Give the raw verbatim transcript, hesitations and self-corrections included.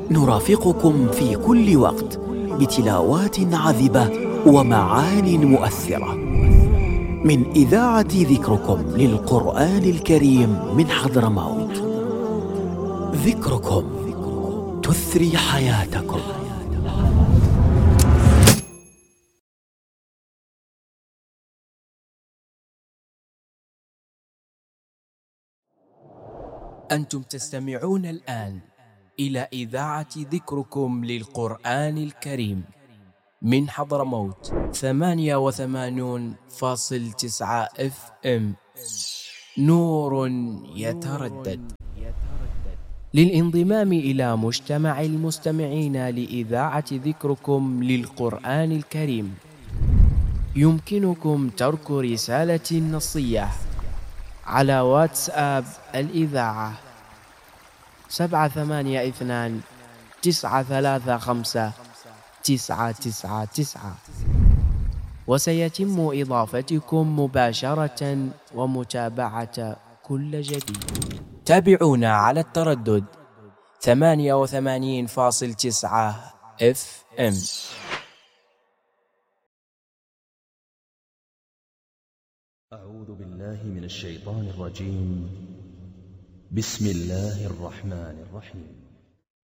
نرافقكم في كل وقت بتلاوات عذبة ومعان مؤثرة من إذاعة ذكركم للقرآن الكريم من حضرموت. ذكركم تثري حياتكم. أنتم تستمعون الآن إلى إذاعة ذكركم للقرآن الكريم من حضرموت ثمانية وثمانون فاصل تسعة اف ام. نور يتردد. للانضمام إلى مجتمع المستمعين لإذاعة ذكركم للقرآن الكريم يمكنكم ترك رسالة نصية على واتساب الإذاعة سبعة ثمانية اثنان تسعة ثلاثة خمسة تسعة تسعة تسعة، وسيتم إضافتكم مباشرة ومتابعة كل جديد. تابعونا على التردد ثمانية وثمانين فاصل تسعة اف ام. أعوذ بالله من الشيطان الرجيم. بسم الله الرحمن الرحيم.